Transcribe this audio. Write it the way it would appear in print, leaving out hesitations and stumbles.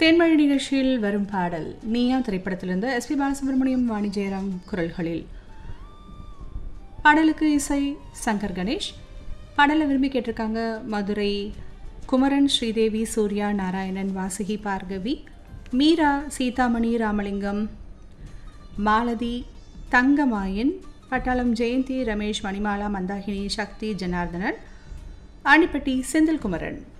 தேன்மழை நிகழ்ச்சியில் வரும் பாடல் நீயா திரைப்படத்திலிருந்து எஸ்பி பாலசுப்ரமணியம் வாணி ஜெயராம் குரல்களில். பாடலுக்கு இசை சங்கர் கணேஷ். பாடலை விரும்பி கேட்டிருக்காங்க மதுரை குமரன், ஸ்ரீதேவி, சூர்யா, நாராயணன், வாசுகி, பார்கவி, மீரா, சீதாமணி, ராமலிங்கம், மாலதி, தங்கமாயன், பட்டாளம் ஜெயந்தி, ரமேஷ், மணிமாலா, மந்தாகினி, சக்தி, ஜனார்தனன், ஆண்டிப்பட்டி, செந்தில்குமரன்.